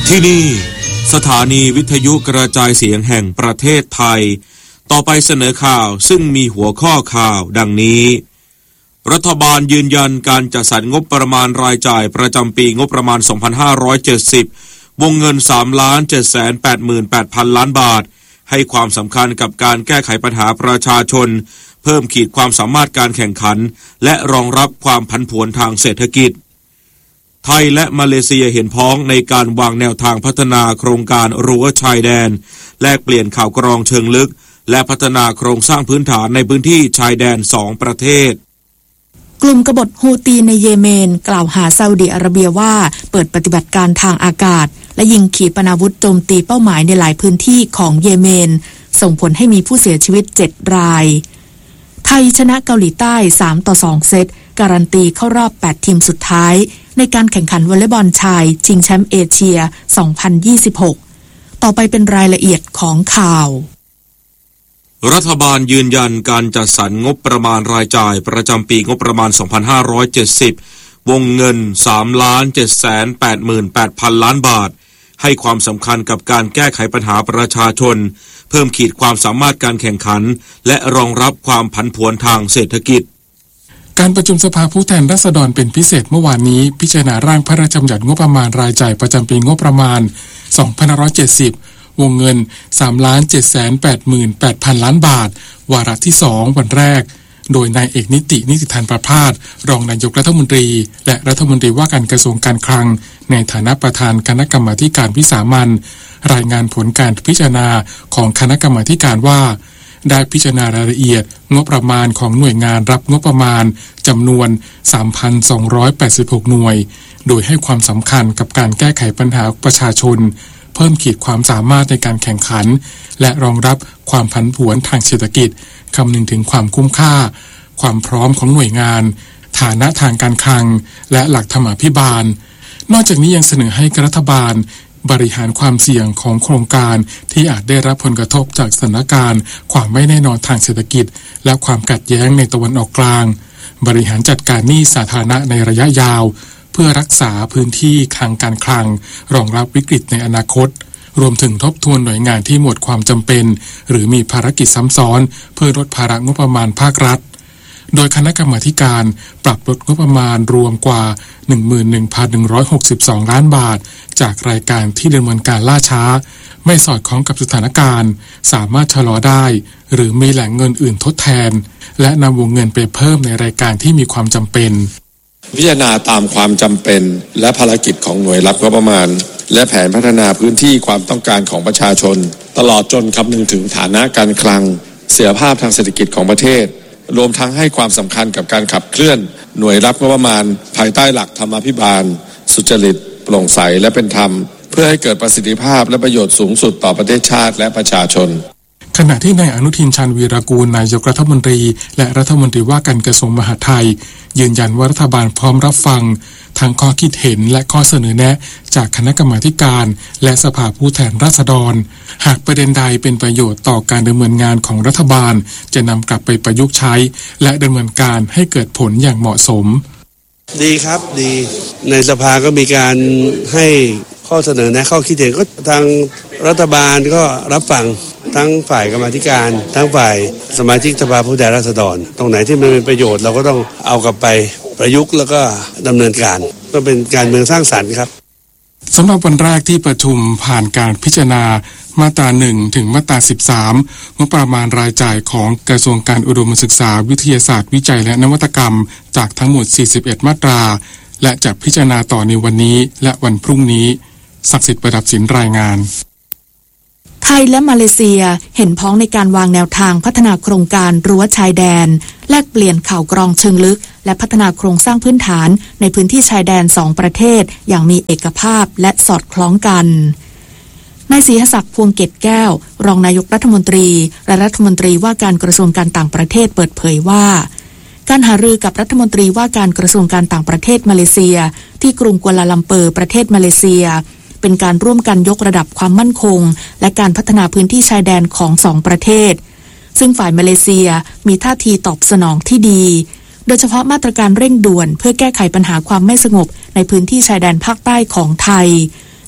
ที่นี่สถานีวิทยุกระจายเสียงแห่งประเทศไทยต่อไปเสนอข่าวซึ่งมีหัวข้อข่าวดังนี้รัฐบาลยืนยันการจัดสรรงบประมาณรายจ่ายประจำปีงบประมาณ 2570 วงเงิน 3,788,000 ล้านบาทให้ความสำคัญกับการแก้ไขปัญหาประชาชนเพิ่มขีดความสามารถการแข่งขันและรองรับความผันผวนทางเศรษฐกิจไทยและมาเลเซียเห็นพ้องในการวางแนวทางพัฒนาโครงการรั้วชายแดนแลกเปลี่ยนข่าวกรองเชิงลึกและพัฒนาโครงสร้างพื้นฐานในพื้นที่ชายแดน2ประเทศกลุ่มกบฏฮูตีในเยเมนกล่าวหาซาอุดิอาระเบียว่าเปิดปฏิบัติการทางอากาศและยิงขีปนาวุธโจมตีเป้าหมายในหลายพื้นที่ของเยเมนส่งผลให้มีผู้เสียชีวิต7รายไทยชนะเกาหลีใต้3-2เซตการันตีเข้ารอบ8ทีมสุดท้ายในการแข่งขันวอลเลย์บอลชายชิงแชมป์เอเชีย 2026 ต่อไปเป็นรายละเอียดของข่าวรัฐบาลยืนยันการจัดสรรงบประมาณรายจ่ายประจำปีงบประมาณ 2570 วงเงิน 3,788,000 ล้านบาทให้ความสำคัญกับการแก้ไขปัญหาประชาชนเพิ่มขีดความสามารถการแข่งขันและรองรับความผันผวนทางเศรษฐกิจการประชุมสภาผู้แทนราษฎรเป็นพิเศษเมื่อวานนี้พิจารณาร่างพระราชบัญญัติงบประมาณรายจ่ายประจำปีงบประมาณ 2570 วงเงิน 3,788,000 ล้านบาทวาระที่2วันแรกโดยนายเอกนิติธานประภาสรองนายกรัฐมนตรีและรัฐมนตรีว่าการกระทรวงการคลังในฐานะประธานคณะกรรมาธิการวิสามัญรายงานผลการพิจารณาของคณะกรรมาธิการว่าได้พิจารณารายละเอียดงบประมาณของหน่วยงานรับงบประมาณจำนวน 3,286 หน่วยโดยให้ความสำคัญกับการแก้ไขปัญหาประชาชนเพิ่มขีดความสามารถในการแข่งขันและรองรับความผันผวนทางเศรษฐกิจคำนึงถึงความคุ้มค่าความพร้อมของหน่วยงานฐานะทางการคลังและหลักธรรมาภิบาลนอกจากนี้ยังเสนอให้รัฐบาลบริหารความเสี่ยงของโครงการที่อาจได้รับผลกระทบจากสถานการณ์ความไม่แน่นอนทางเศรษฐกิจและความขัดแย้งในตะวันออกกลางบริหารจัดการหนี้สาธารณะในระยะยาวเพื่อรักษาพื้นที่ทางการคลังรองรับวิกฤตในอนาคตรวมถึงทบทวนหน่วยงานที่หมดความจำเป็นหรือมีภารกิจซ้ำซ้อนเพื่อลดภาระงบประมาณภาครัฐโดยคณะกรรมาธิการปรับลดงบประมาณรวมกว่า 11,162 ล้านบาทจากรายการที่ดำเนินการล่าช้าไม่สอดคล้องกับสถานการณ์สามารถชะลอได้หรือมีแหล่งเงินอื่นทดแทนและนำวงเงินไปเพิ่มในรายการที่มีความจำเป็นพิจารณาตามความจำเป็นและภารกิจของหน่วยรับงบประมาณและแผนพัฒนาพื้นที่ความต้องการของประชาชนตลอดจนคำนึงถึงฐานะการคลังเสถียรภาพทางเศรษฐกิจของประเทศรวมทั้งให้ความสำคัญกับการขับเคลื่อนหน่วยรับงบประมาณภายใต้หลักธรรมาภิบาลสุจริตโปร่งใสและเป็นธรรมเพื่อให้เกิดประสิทธิภาพและประโยชน์สูงสุดต่อประเทศชาติและประชาชนขณะที่นายอนุทินชาญวีรกูลนายกรัฐมนตรีและรัฐมนตรีว่าการกระทรวงมหาดไทยยืนยันว่ารัฐบาลพร้อมรับฟังทั้งข้อคิดเห็นและข้อเสนอแนะจากคณะกรรมาธิการและสภาผู้แทนราษฎรหากประเด็นใดเป็นประโยชน์ต่อการดำเนินงานของรัฐบาลจะนำกลับไปประยุกต์ใช้และดำเนินการให้เกิดผลอย่างเหมาะสมดีครับดีในสภาก็มีการให้ข้อเสนอแนะข้อคิดเห็นก็ทางรัฐบาลก็รับฟังทั้งฝ่ายกรรมาธิการทั้งฝ่ายสมาชิกสภาผู้แทนราษฎรตรงไหนที่มันเป็นประโยชน์เราก็ต้องเอากลับไปประยุกต์แล้วก็ดำเนินการก็เป็นการเมืองสร้างสรรค์ครับสำหรับวันแรกที่ประชุมผ่านการพิจารณามาตรา1ถึงมาตรา13งบประมาณรายจ่ายของกระทรวงการอุดมศึกษาวิทยาศาสตร์วิจัยและนวัตกรรมจากทั้งหมด41มาตราและจะพิจารณาต่อในวันนี้และวันพรุ่งนี้ศักดิ์สิทธิ์ประดับสินรายงานไทยและมาเลเซียเห็นพ้องในการวางแนวทางพัฒนาโครงการรั้วชายแดนแลกเปลี่ยนข่าวกรองเชิงลึกและพัฒนาโครงสร้างพื้นฐานในพื้นที่ชายแดน2ประเทศอย่างมีเอกภาพและสอดคล้องกันนายศรีหศักดิ์พวงเกตแก้วรองนายกรัฐมนตรีและรัฐมนตรีว่าการกระทรวงการต่างประเทศเปิดเผยว่าการหารือกับรัฐมนตรีว่าการกระทรวงการต่างประเทศมาเลเซียที่กรุงกัวลาลัมเปอร์ประเทศมาเลเซียเป็นการร่วมกันยกระดับความมั่นคงและการพัฒนาพื้นที่ชายแดนของ2ประเทศซึ่งฝ่ายมาเลเซียมีท่าทีตอบสนองที่ดีโดยเฉพาะมาตรการเร่งด่วนเพื่อแก้ไขปัญหาความไม่สงบในพื้นที่ชายแดนภาคใต้ของไทย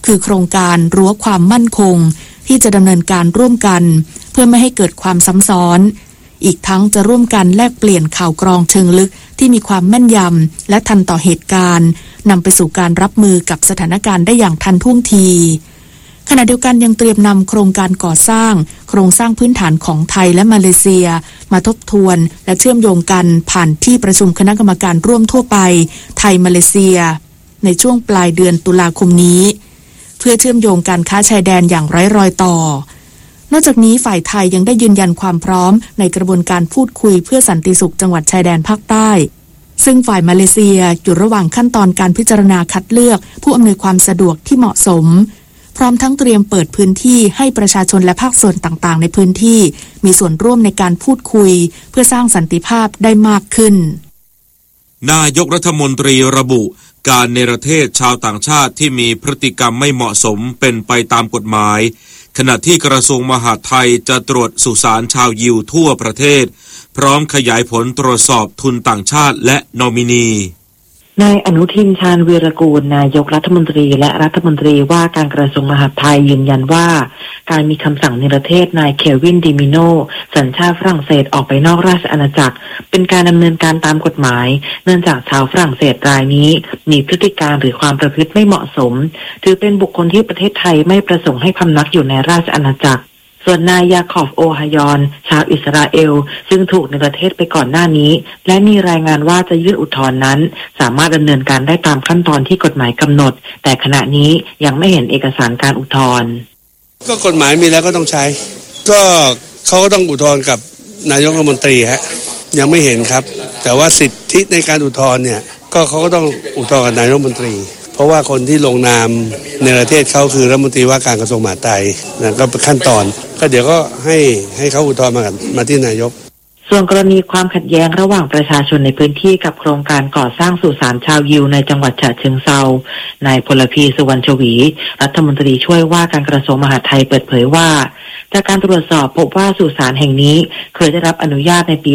คือโครงการรั้วความมั่นคงที่จะดำเนินการร่วมกันเพื่อไม่ให้เกิดความซ้ำซ้อนอีกทั้งจะร่วมกันแลกเปลี่ยนข่าวกรองเชิงลึกที่มีความแม่นยำและทันต่อเหตุการณ์นำไปสู่การรับมือกับสถานการณ์ได้อย่างทันท่วงทีขณะเดียวกันยังเตรียมนำโครงการก่อสร้างโครงสร้างพื้นฐานของไทยและมาเลเซียมาทบทวนและเชื่อมโยงกันผ่านที่ประชุมคณะกรรมการร่วมทั่วไปไทยมาเลเซียในช่วงปลายเดือนตุลาคมนี้เพื่อเชื่อมโยงการค้าชายแดนอย่างไร้รอยต่อนอกจากนี้ฝ่ายไทยยังได้ยืนยันความพร้อมในกระบวนการพูดคุยเพื่อสันติสุขจังหวัดชายแดนภาคใต้ซึ่งฝ่ายมาเลเซียอยู่ระหว่างขั้นตอนการพิจารณาคัดเลือกผู้อำนวยความสะดวกที่เหมาะสมพร้อมทั้งเตรียมเปิดพื้นที่ให้ประชาชนและภาคส่วนต่างๆในพื้นที่มีส่วนร่วมในการพูดคุยเพื่อสร้างสันติภาพได้มากขึ้นนายกรัฐมนตรีระบุการเนรเทศชาวต่างชาติที่มีพฤติกรรมไม่เหมาะสมเป็นไปตามกฎหมายขณะที่กระทรวงมหาดไทยจะตรวจสุสานชาวยิวทั่วประเทศพร้อมขยายผลตรวจสอบทุนต่างชาติและนอมินีนายอนุทินชาญวีรกูลนายกรัฐมนตรีและรัฐมนตรีว่าการกระทรวงมหาดไทยยืนยันว่าการมีคำสั่งเนรเทศนายเควินดิมิโนสัญชาติฝรั่งเศสออกไปนอกราชอาณาจักรเป็นการดำเนินการตามกฎหมายเนื่องจากชาวฝรั่งเศสรายนี้มีพฤติการหรือความประพฤติไม่เหมาะสมถือเป็นบุคคลที่ประเทศไทยไม่ประสงค์ให้พำนักอยู่ในราชอาณาจักรส่วนนายยาคอฟโอฮายอนชาวอิสราเอลซึ่งถูกเนรเทศไปก่อนหน้านี้และมีรายงานว่าจะยื่นอุทธรณ์นั้นสามารถดำเนินการได้ตามขั้นตอนที่กฎหมายกำหนดแต่ขณะนี้ยังไม่เห็นเอกสารการอุทธรณ์ก็กฎหมายมีแล้วก็ต้องใช้ก็เขาก็ต้องอุทธรณ์กับนายกรัฐมนตรีฮะยังไม่เห็นครับแต่ว่าสิทธิในการอุทธรณ์เนี่ยก็เขาก็ต้องอุทธรณ์กับนายกรัฐมนตรีเพราะว่าคนที่ลงนามในประเทศเขาคือรัฐมนตรีว่าการกระทรวงมหาดไทยนะก็เป็นขั้นตอนก็เดี๋ยวก็ให้เขาอุทธรณ์มาที่นายกส่วนกรณีความขัดแย้งระหว่างประชาชนในพื้นที่กับโครงการก่อสร้างสุสานชาวยิวในจังหวัดฉะเชิงเทรานายพลพีสุวรรณชวีรัฐมนตรีช่วยว่าการกระทรวงมหาดไทยเปิดเผยว่าจากการตรวจสอบพบว่าสุสานแห่งนี้เคยได้รับอนุญาตในปี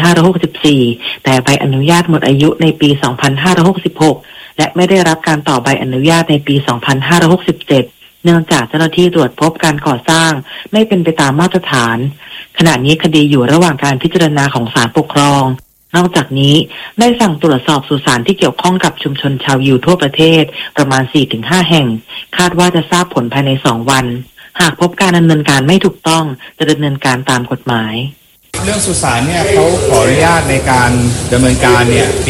2564 แต่ใบอนุญาตหมดอายุในปี 2566 และไม่ได้รับการต่อใบอนุญาตในปี 2567 เนื่องจากเจ้าหน้าที่ตรวจพบการก่อสร้างไม่เป็นไปตามมาตรฐานขณะนี้คดีอยู่ระหว่างการพิจารณาของศาลปกครองนอกจากนี้ได้สั่งตรวจสอบสุสานที่เกี่ยวข้องกับชุมชนชาวยิวทั่วประเทศประมาณ 4-5 แห่งคาดว่าจะทราบผลภายใน 2 วันหากพบการดำเนินการไม่ถูกต้องจะดำเนินการตามกฎหมายเรื่องสุสานเนี่ยเขาขออนุญาตในการดำเนินการเนี่ยปี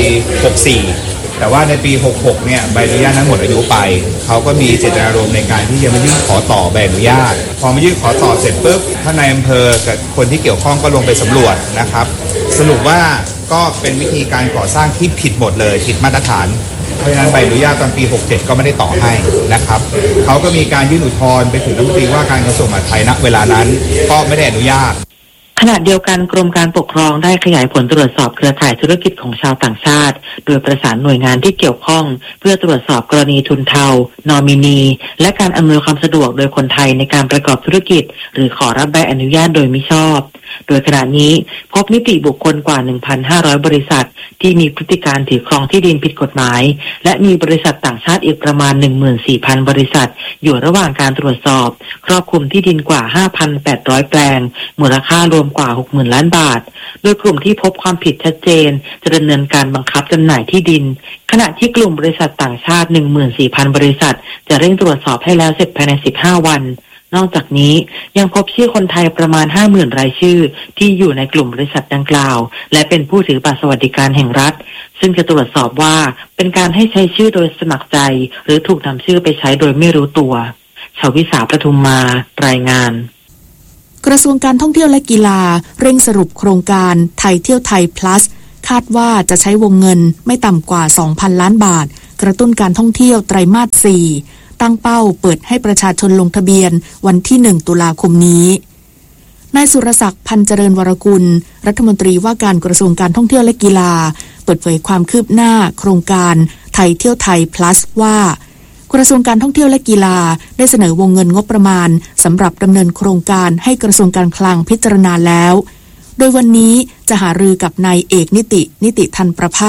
64 แต่ว่าในปี 66 เนี่ยใบอนุญาตนั้นหมดอายุไปเขาก็มีเจตนารมณ์ในการที่จะมายื่นขอต่อใบอนุญาตพอมายื่นขอต่อเสร็จปุ๊บท่านนายอำเภอกับคนที่เกี่ยวข้องก็ลงไปสำรวจนะครับสรุปว่าก็เป็นวิธีการก่อสร้างที่ผิดหมดเลยผิดมาตรฐานเพราะฉะนั้นใบอนุญาตตอนปี 67 ก็ไม่ได้ต่อให้นะครับเขาก็มีการยื่นอุทธรณ์ไปถึงรัฐมนตรีว่าการกระทรวงมหาดไทยณเวลานั้นก็ไม่ได้อนุญาตขณะเดียวกันกรมการปกครองได้ขยายผลตรวจสอบเครือข่ายธุรกิจของชาวต่างชาติโดยประสานหน่วยงานที่เกี่ยวข้องเพื่อตรวจสอบกรณีทุนเทานอมินีและการอำนวยความสะดวกโดยคนไทยในการประกอบธุรกิจหรือขอรับใบอนุญาตโดยมิชอบโดยขณะนี้พบนิติบุคคลกว่า 1,500 บริษัทที่มีพฤติการถือครองที่ดินผิดกฎหมายและมีบริษัทต่างชาติอีกประมาณ 14,000 บริษัทอยู่ระหว่างการตรวจสอบครอบคลุมที่ดินกว่า 5,800 แปลงมูลค่ารวมกว่า 60,000 ล้านบาทโดยกลุ่มที่พบความผิดชัดเจนจะดำเนินการบังคับจำหน่ายที่ดินขณะที่กลุ่มบริษัทต่างชาติ 14,000 บริษัทจะเร่งตรวจสอบให้แล้วเสร็จภายใน 15 วันนอกจากนี้ยังพบชื่อคนไทยประมาณ 50,000 รายชื่อที่อยู่ในกลุ่มบริษัทดังกล่าวและเป็นผู้ถือบัตรสวัสดิการแห่งรัฐซึ่งจะตรวจสอบว่าเป็นการให้ใช้ชื่อโดยสมัครใจหรือถูกนำชื่อไปใช้โดยไม่รู้ตัวชวิสาประทุมมารายงานกระทรวงการท่องเที่ยวและกีฬาเร่งสรุปโครงการไทยเที่ยวไทย plus คาดว่าจะใช้วงเงินไม่ต่ำกว่า 2,000 ล้านบาทกระตุ้นการท่องเที่ยวไตรมาส 4ตั้งเป้าเปิดให้ประชาชนลงทะเบียนวันที่ 1 ตุลาคมนี้นายสุรศักดิ์ พันเจริญวรกุลรัฐมนตรีว่าการกระทรวงการท่องเที่ยวและกีฬาเปิดเผยความคืบหน้าโครงการไทยเที่ยวไทย plus ว่ากระทรวงการท่องเที่ยวและกีฬาได้เสนอวงเงินงบประมาณสำหรับดำเนินโครงการให้กระทรวงการคลังพิจารณาแล้วโดยวันนี้จะหารือกับนายเอกนิติทันประภาส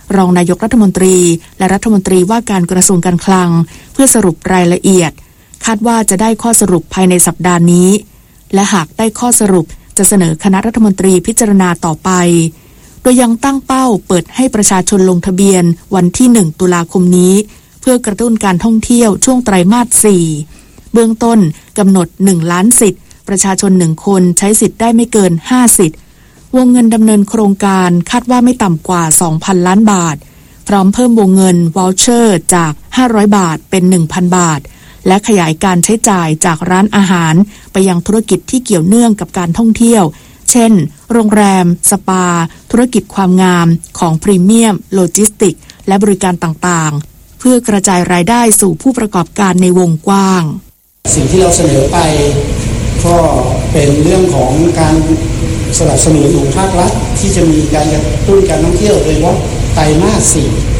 รองนายกรัฐมนตรีและรัฐมนตรีว่าการกระทรวงการคลังเพื่อสรุปรายละเอียดคาดว่าจะได้ข้อสรุปภายในสัปดาห์นี้และหากได้ข้อสรุปจะเสนอคณะรัฐมนตรีพิจารณาต่อไปโดยยังตั้งเป้าเปิดให้ประชาชนลงทะเบียนวันที่1ตุลาคมนี้เพื่อกระตุ้นการท่องเที่ยวช่วงไตรมาส 4เบื้องต้นกำหนด1ล้านสิทธิ์ประชาชน1คนใช้สิทธิ์ได้ไม่เกิน5สิทธิ์วงเงินดำเนินโครงการคาดว่าไม่ต่ำกว่า 2,000 ล้านบาทพร้อมเพิ่มวงเงินวอลเชอร์จาก500บาทเป็น 1,000 บาทและขยายการใช้จ่ายจากร้านอาหารไปยังธุรกิจที่เกี่ยวเนื่องกับการท่องเที่ยวเช่นโรงแรมสปาธุรกิจความงามของพรีเมียมโลจิสติกและบริการต่างๆเพื่อกระจายรายได้สู่ผู้ประกอบการในวงกว้างสิ่งที่เราเสนอไปก็เป็นเรื่องของการสนับสนุนของภาครัฐที่จะมีการกระตุ้นการท่องเที่ยวโดยเฉพาะไตรมาส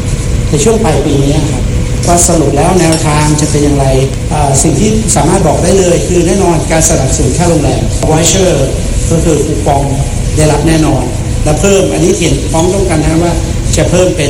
4ในช่วงปลายปีนี้ครับว่าสรุปแล้วแนวทางจะเป็นอย่างไรสิ่งที่สามารถบอกได้เลยคือแน่นอนการสนับสนุนค่าโรงแรมวอเชอร์ก็คือคูปองได้รับแน่นอนและเพิ่มอันนี้เขียนพร้อมต้องกันนะว่าจะเพิ่มเป็น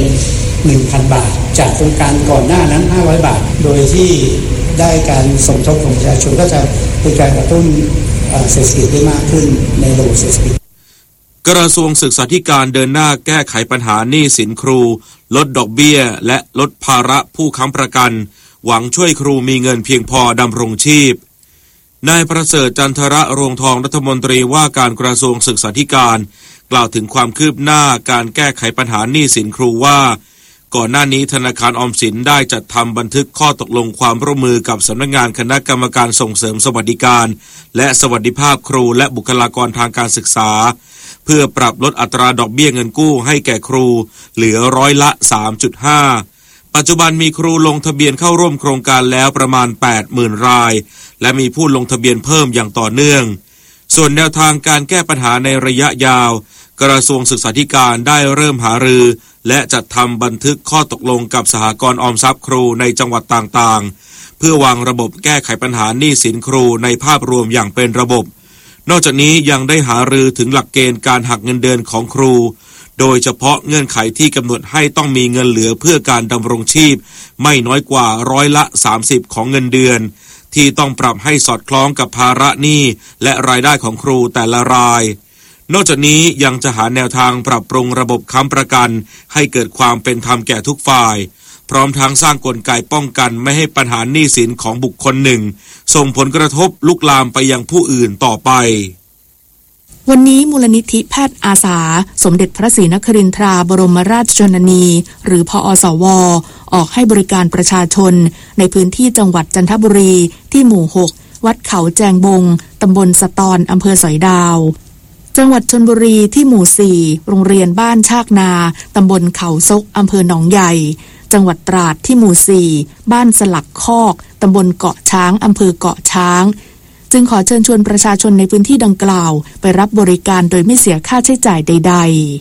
1,000 บาทจากโครงการก่อนหน้านั้น500 บาทโดยที่ได้การสมทบของประชาชนก็จะเป็นการกระตุ้นเศรษฐกิจได้มากขึ้นในระบบเศรษฐกิจกระทรวงศึกษาธิการเดินหน้าแก้ไขปัญหาหนี้สินครูลดดอกเบี้ยและลดภาระผู้ค้ำประกันหวังช่วยครูมีเงินเพียงพอดำรงชีพนายประเสริฐจันทระรวงทองรัฐมนตรีว่าการกระทรวงศึกษาธิการกล่าวถึงความคืบหน้าการแก้ไขปัญหาหนี้สินครูว่าก่อนหน้านี้ธนาคารออมสินได้จัดทำบันทึกข้อตกลงความร่วมมือกับสำนักงานคณะกรรมการส่งเสริมสวัสดิการและสวัสดิภาพครูและบุคลากรทางการศึกษาเพื่อปรับลดอัตราดอกเบี้ยเงินกู้ให้แก่ครูเหลือร้อยละ 3.5 ปัจจุบันมีครูลงทะเบียนเข้าร่วมโครงการแล้วประมาณ 80,000 รายและมีผู้ลงทะเบียนเพิ่มอย่างต่อเนื่องส่วนแนวทางการแก้ปัญหาในระยะยาวกระทรวงศึกษาธิการได้เริ่มหารือและจัดทำบันทึกข้อตกลงกับสหกรณ์ออมทรัพย์ครูในจังหวัดต่างๆเพื่อวางระบบแก้ไขปัญหาหนี้สินครูในภาพรวมอย่างเป็นระบบนอกจากนี้ยังได้หารือถึงหลักเกณฑ์การหักเงินเดือนของครูโดยเฉพาะเงื่อนไขที่กำหนดให้ต้องมีเงินเหลือเพื่อการดำรงชีพไม่น้อยกว่าร้อยละ 30ของเงินเดือนที่ต้องปรับให้สอดคล้องกับภาระหนี้และรายได้ของครูแต่ละรายนอกจากนี้ยังจะหาแนวทางปรับปรุงระบบค้ำประกันให้เกิดความเป็นธรรมแก่ทุกฝ่ายพร้อมทั้งสร้างกลไกป้องกันไม่ให้ปัญหาหนี้สินของบุคคลหนึ่งส่งผลกระทบลุกลามไปยังผู้อื่นต่อไปวันนี้มูลนิธิแพทย์อาสาสมเด็จพระศรีนครินทราบรมราชชนนีหรือพอสวออกให้บริการประชาชนในพื้นที่จังหวัดจันทบุรีที่หมู่6วัดเขาแจงบงตำบลสะตอนอำเภอสอยดาวจังหวัดชลบุรีที่หมู่4โรงเรียนบ้านชากนาตำบลเขาซกอำเภอหนองใหญ่จังหวัดตราดที่หมู่4บ้านสลักคอกตำบลเกาะช้างอำเภอเกาะช้างจึงขอเชิญชวนประชาชนในพื้นที่ดังกล่าวไปรับบริการโดยไม่เสียค่าใช้จ่ายใด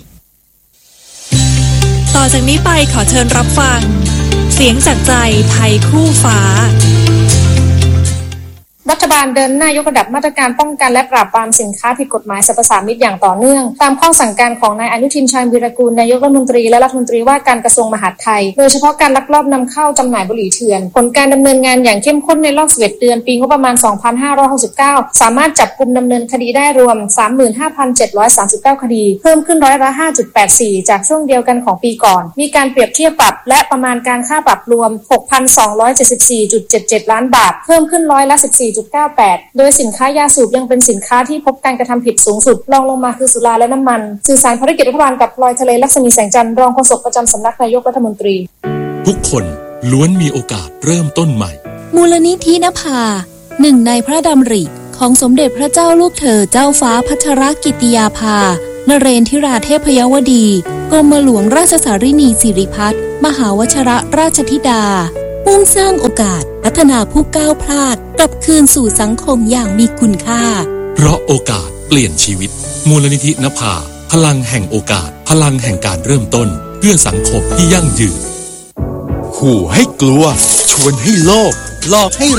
ๆต่อจากนี้ไปขอเชิญรับฟังเสียงจากใจไทยคู่ฟ้ารัฐบาลเดินหน้ายกระดับมาตรการป้องกันและปราบปรามสินค้าผิดกฎหมายสรรพสามิตอย่างต่อเนื่องตามข้อสั่งการของนายอนุทินชาญวีรกูลนายกรัฐมนตรีและรัฐมนตรีว่าการกระทรวงมหาดไทยโดยเฉพาะการลักลอบนำเข้าจำหน่ายบุหรี่เถื่อนผลการดำเนินงานอย่างเข้มข้นในรอบ11เดือนปีงบประมาณ2569สามารถจับกุมดำเนินคดีได้รวม 35,739 คดีเพิ่มขึ้นร้อยละ 5.84 จากช่วงเดียวกันของปีก่อนมีการเปรียบเทียบปรับและประมาณการค่าปรับรวม 6,274.77 ล้านบาทเพิ่มขึ้นร้อยละ 14.98 โดยสินค้ายาสูบยังเป็นสินค้าที่พบการกระทำผิดสูงสุดรองลงมาคือสุราและน้ำมันสื่อสารภารกิจรัฐบาลกับพลอยทะเลลักษมีแสงจันทร์รองโฆษกประจำสำนักนายกรัฐมนตรีทุกคนล้วนมีโอกาสเริ่มต้นใหม่มูลนิธินภาหนึ่งในพระดำริของสมเด็จพระเจ้าลูกเธอเจ้าฟ้าพัชรกิติยาภานเรนทิราเทพยวดีกรมหลวงราชสารินีสิริพัฒน์มหาวชรราชธิดามุ่งสร้างโอกาสพัฒนาผู้ก้าวพลาดกลับคืนสู่สังคมอย่างมีคุณค่าเพราะโอกาสเปลี่ยนชีวิตมูลนิธินภาพลังแห่งโอกาสพลังแห่งการเริ่มต้นเพื่อสังคมที่ยั่งยืนขู่ให้กลัวชวนให้โลภหลอกให้